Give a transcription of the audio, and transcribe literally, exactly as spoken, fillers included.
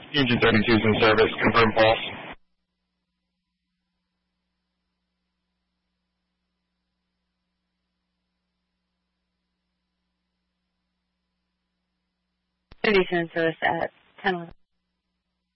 Engine thirty-two is in service. Confirm false. thirty-two in service at ten eleven.